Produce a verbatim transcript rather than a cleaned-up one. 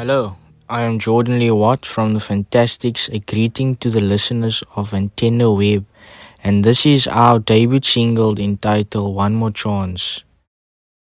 Hello, I am Jordan Lee Watt from the Fantastics, a greeting to the listeners of Antenna Web, and this is our debut single entitled One More Chance.